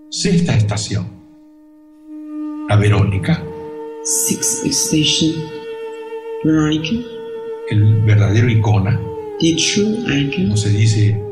Sexta estación. La Verónica. Sixth station, Veronica, El verdadero icona. the true icon. Como se dice